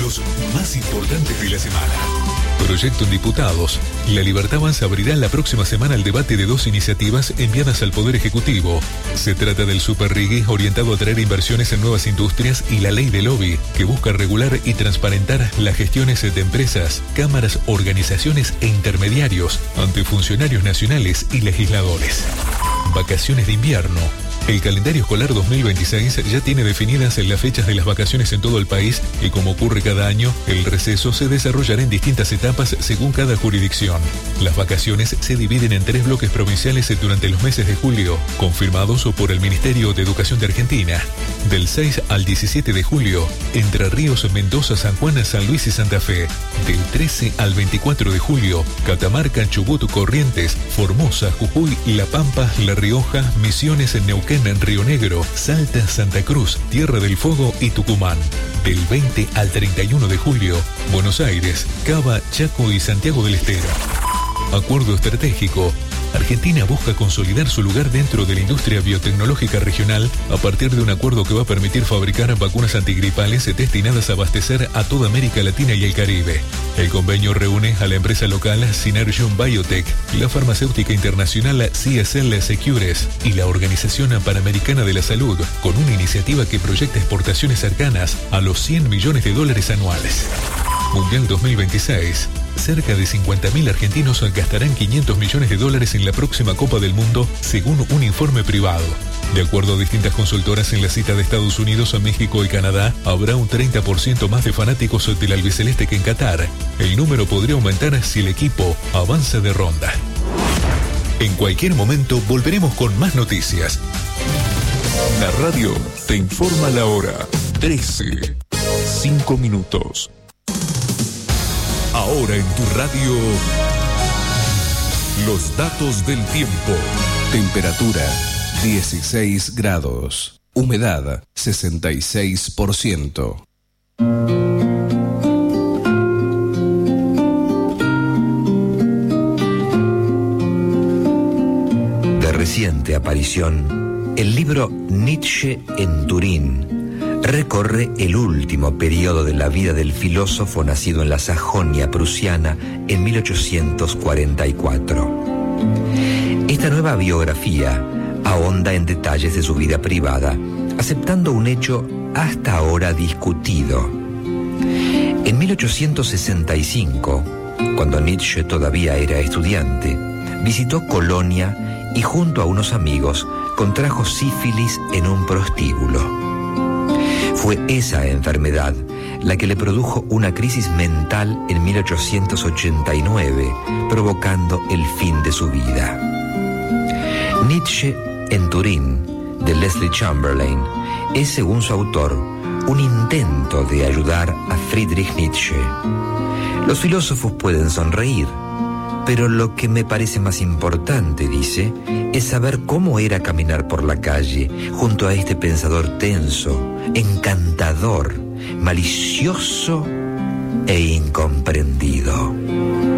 los más importantes de la semana. Proyecto en diputados. La Libertad Avanza abrirá la próxima semana el debate de 2 iniciativas enviadas al Poder Ejecutivo. Se trata del Super RIGI, orientado a atraer inversiones en nuevas industrias, y la Ley de Lobby, que busca regular y transparentar las gestiones de empresas, cámaras, organizaciones e intermediarios ante funcionarios nacionales y legisladores. Vacaciones de invierno. El calendario escolar 2026 ya tiene definidas las fechas de las vacaciones en todo el país y, como ocurre cada año, el receso se desarrollará en distintas etapas según cada jurisdicción. Las vacaciones se dividen en 3 bloques provinciales durante los meses de julio, confirmados por el Ministerio de Educación de Argentina. Del 6 al 17 de julio, Entre Ríos, Mendoza, San Juan, San Luis y Santa Fe. Del 13 al 24 de julio, Catamarca, Chubut, Corrientes, Formosa, Jujuy, La Pampa, La Rioja, Misiones, Neuquén, en Río Negro, Salta, Santa Cruz, Tierra del Fuego y Tucumán. Del 20 al 31 de julio, Buenos Aires, Cava, Chaco y Santiago del Estero. Acuerdo estratégico. Argentina busca consolidar su lugar dentro de la industria biotecnológica regional a partir de un acuerdo que va a permitir fabricar vacunas antigripales destinadas a abastecer a toda América Latina y el Caribe. El convenio reúne a la empresa local Synergium Biotech, la farmacéutica internacional CSL Secures y la Organización Panamericana de la Salud, con una iniciativa que proyecta exportaciones cercanas a los $100 millones anuales. Mundial 2026. Cerca de 50.000 argentinos gastarán $500 millones en la próxima Copa del Mundo, según un informe privado. De acuerdo a distintas consultoras, en la cita de Estados Unidos, a México y Canadá, habrá un 30% más de fanáticos del albiceleste que en Qatar. El número podría aumentar si el equipo avanza de ronda. En cualquier momento volveremos con más noticias. La radio te informa la hora. 13:05. Ahora en tu radio, los datos del tiempo. Temperatura 16 grados. Humedad 66%. De reciente aparición, el libro Nietzsche en Turín recorre el último periodo de la vida del filósofo nacido en la Sajonia prusiana en 1844. Esta nueva biografía ahonda en detalles de su vida privada, aceptando un hecho hasta ahora discutido. En 1865, cuando Nietzsche todavía era estudiante, visitó Colonia y junto a unos amigos contrajo sífilis en un prostíbulo. Fue esa enfermedad la que le produjo una crisis mental en 1889, provocando el fin de su vida. Nietzsche en Turín, de Leslie Chamberlain, es, según su autor, un intento de ayudar a Friedrich Nietzsche. Los filósofos pueden sonreír, pero lo que me parece más importante, dice, es saber cómo era caminar por la calle junto a este pensador tenso, encantador, malicioso e incomprendido.